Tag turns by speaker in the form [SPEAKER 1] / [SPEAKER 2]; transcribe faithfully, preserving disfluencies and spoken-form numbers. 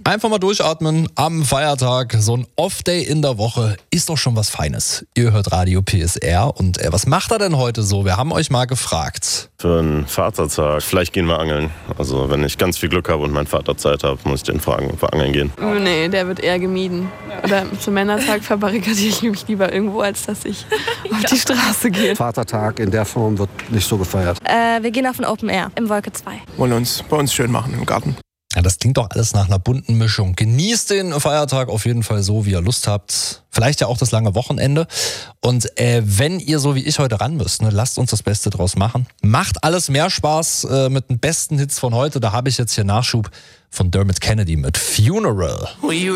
[SPEAKER 1] Einfach mal durchatmen am Feiertag. So ein Off-Day in der Woche ist doch schon was Feines. Ihr hört Radio P S R und äh, was macht er denn heute so? Wir haben euch mal gefragt.
[SPEAKER 2] Für einen Vatertag, vielleicht gehen wir angeln. Also wenn ich ganz viel Glück habe und mein Vater Zeit habe, muss ich den fragen, ob wir angeln gehen.
[SPEAKER 3] Nee, der wird eher gemieden. Oder zum Männertag verbarrikadiere ich mich lieber irgendwo, als dass ich auf die Straße gehe.
[SPEAKER 4] Vatertag in der Form wird nicht so gefeiert.
[SPEAKER 5] Äh, wir gehen auf ein Open Air im Wolke zwei.
[SPEAKER 6] Wollen uns bei uns schön machen im Garten.
[SPEAKER 1] Ja, das klingt doch alles nach einer bunten Mischung. Genießt den Feiertag auf jeden Fall so, wie ihr Lust habt. Vielleicht ja auch das lange Wochenende. Und äh, wenn ihr so wie ich heute ran müsst, ne, lasst uns das Beste draus machen. Macht alles mehr Spaß äh, mit den besten Hits von heute. Da habe ich jetzt hier Nachschub von Dermot Kennedy mit Funeral.